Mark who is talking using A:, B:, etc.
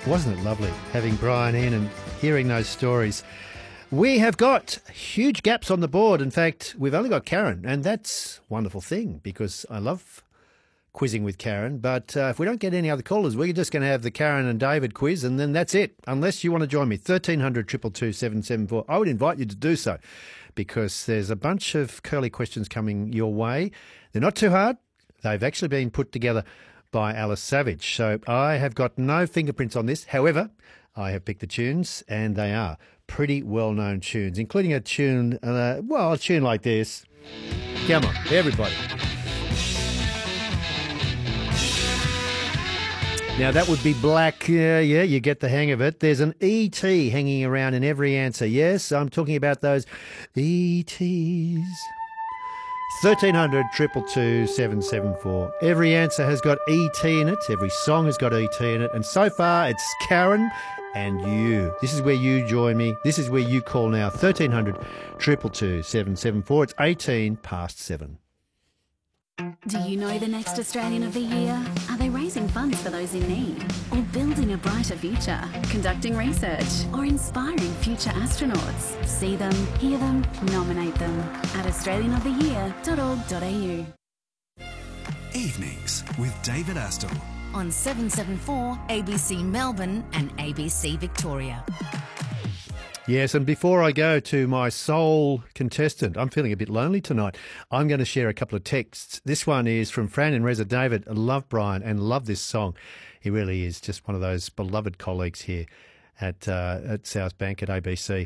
A: Wasn't it lovely having Brian in and hearing those stories? We have got huge gaps on the board. In fact, we've only got Karen, and that's a wonderful thing because I love quizzing with Karen. But if we don't get any other callers, we're just going to have the Karen and David quiz, and then that's it. Unless you want to join me, 1300 222 774. I would invite you to do so because there's a bunch of curly questions coming your way. They're not too hard. They've actually been put together by Alice Savage. So I have got no fingerprints on this. However, I have picked the tunes, and they are pretty well-known tunes, including a tune, a tune like this. Come on, everybody. Now, that would be Black. Yeah, you get the hang of it. There's an E.T. hanging around in every answer. Yes, I'm talking about those E.T.s. 1300 222 774. Every answer has got E.T. in it. Every song has got E.T. in it. And so far, it's Karen and you. This is where you join me. This is where you call now. 1300 222 774. It's 18 past 7.
B: Do you know the next Australian of the Year? Are they raising funds for those in need? Or building a brighter future? Conducting research? Or inspiring future astronauts? See them, hear them, nominate them at australianoftheyear.org.au.
C: Evenings with David Astle
D: on 774 ABC Melbourne and ABC Victoria.
A: Yes, and before I go to my sole contestant, I'm feeling a bit lonely tonight. I'm going to share a couple of texts. This one is from Fran and Reza. David, love Brian and love this song. He really is just one of those beloved colleagues here at South Bank at ABC.